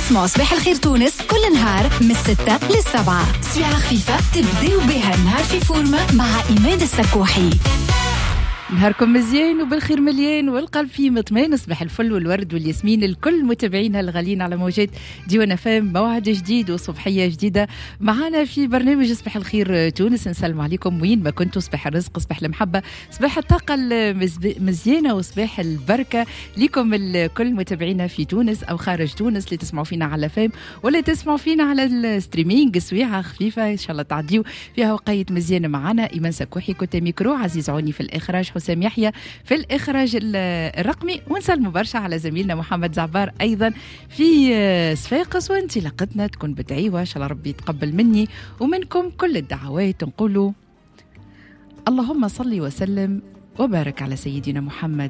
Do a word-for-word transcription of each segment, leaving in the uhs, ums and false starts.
تسمعوا صباح الخير تونس كل نهار من الستة للسبعة. ساعة خفيفة تبداو بها النهار في فورمة مع إيمان السكوحي. نهاركم مزيان وبالخير مليان والقلب فيه مطمئن. صباح الفل والورد والياسمين الكل متابعينا الغاليين على موجات ديوان اف ام. موعد جديد وصبحيه جديده معنا في برنامج صباح الخير تونس. نسلم عليكم وين ما كنتوا. صباح الرزق، صباح المحبه، صباح الطاقه المزيانه وصباح البركه لكم الكل متابعينا في تونس او خارج تونس اللي تسمعوا فينا على فام ولا تسمعوا فينا على الستريمينج. سويعه خفيفه ان شاء الله تعديوا فيها وقيت مزيانه معنا. ايمان سكوحي كنت ميكرو، عزيز عوني في الاخراج، حسام يحيى في الإخراج الرقمي، ونسلم برشا على زميلنا محمد زعبار أيضا في صفاقس. وانطلاقتنا تكون بدعيوة إن شاء الله ربي يتقبل مني ومنكم كل الدعوات. نقولوا اللهم صل وسلم وبارك على سيدنا محمد.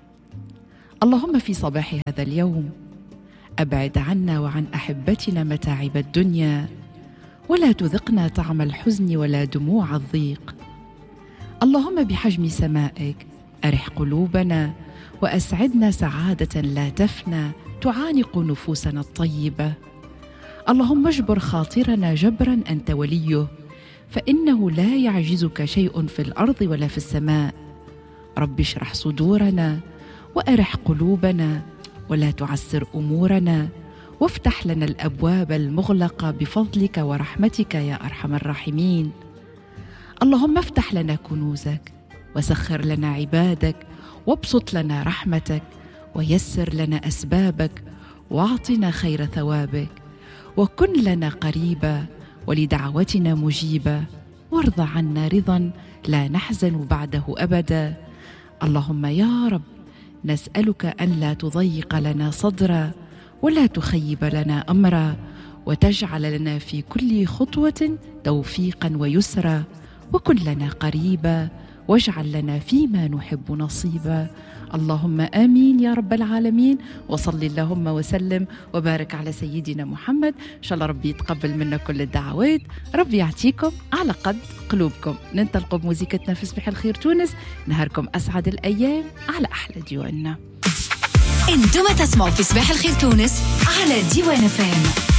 اللهم في صباح هذا اليوم أبعد عنا وعن أحبتنا متاعب الدنيا، ولا تذقنا طعم الحزن ولا دموع الضيق. اللهم بحجم سمائك أرح قلوبنا وأسعدنا سعادة لا تفنى تعانق نفوسنا الطيبة. اللهم اجبر خاطرنا جبرا أنت وليه، فإنه لا يعجزك شيء في الأرض ولا في السماء. رب اشرح صدورنا وأرح قلوبنا ولا تعسر أمورنا، وافتح لنا الأبواب المغلقة بفضلك ورحمتك يا أرحم الراحمين. اللهم افتح لنا كنوزك وسخر لنا عبادك وابسط لنا رحمتك ويسر لنا أسبابك واعطنا خير ثوابك، وكن لنا قريبا ولدعوتنا مجيبا، وارض عنا رضا لا نحزن بعده أبدا. اللهم يا رب نسألك أن لا تضيق لنا صدرا ولا تخيب لنا أمرا، وتجعل لنا في كل خطوة توفيقا ويسرا، وكن لنا قريبا واجعل لنا فيما نحب نصيبا. اللهم آمين يا رب العالمين. وصل اللهم وسلم وبارك على سيدنا محمد. إن شاء الله ربي يتقبل منا كل الدعوات، ربي يعطيكم على قد قلوبكم. ننطلقوا بموزيكتنا في صباح الخير تونس. نهاركم أسعد الأيام على أحلى ديواننا. انتم تسمعوا في صباح الخير تونس على ديوان فام.